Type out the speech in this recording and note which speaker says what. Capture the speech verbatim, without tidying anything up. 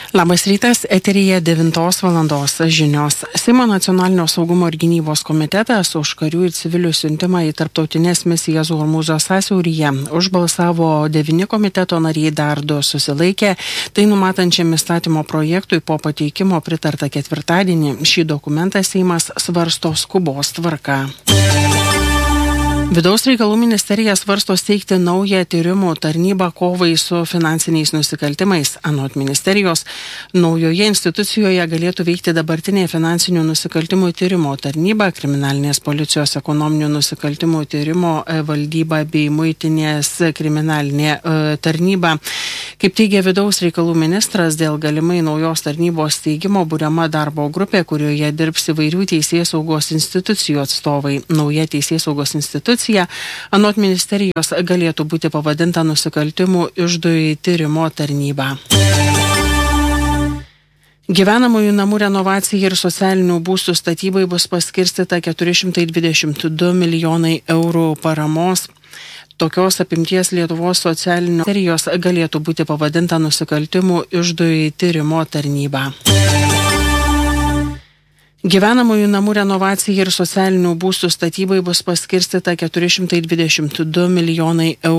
Speaker 1: Labas rytas, eteryje devintos valandos žinios. Seimo nacionalinio saugumo ir gynybos komitetas už karių ir civilių siuntimą į tarptautinės misijas Hormūzo sąsiauryje užbalsavo devyni komiteto nariai, dar du susilaikė. Tai numatančiam įstatymo projektui po pateikimo pritarta ketvirtadienį. Šį dokumentą Seimas svarsto skubos tvarka. Vidaus reikalų ministerija svarsto steigti naują tyrimų tarnybą kovai su finansiniais nusikaltimais. Anot ministerijos, naujoje institucijoje galėtų veikti dabartinė finansinių nusikaltimų tyrimo tarnyba, kriminalinės policijos ekonominių nusikaltimų tyrimo valdyba bei muitinės kriminalinė e, tarnyba. Kaip teigia vidaus reikalų ministras, dėl galimai naujos tarnybos steigimo buriama darbo grupė, kurioje dirbs įvairių teisėsaugos institucijų atstovai. Nauja teisėsaugos institucija anot ministerijos galėtų būti pavadinta nusikaltimų iždui tyrimo tarnyba. Gyvenamųjų namų renovacijai ir socialinių būstų statybai bus paskirstyta keturi šimtai dvidešimt du milijonai eurų paramos. Tokios apimties Lietuvos socialinio ministerijos galėtų būti pavadinta nusikaltimų iždui tyrimo tarnyba. Gyvenamųjų namų renovacijai ir socialinių būstų statybai bus paskirstyta keturi šimtai dvidešimt du milijonai eurų.